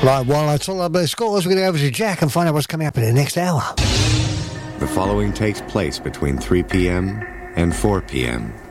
Right, while I talk about scores, we're going to go over to Jack and find out what's coming up in the next hour. The following takes place between 3 p.m. and 4 p.m.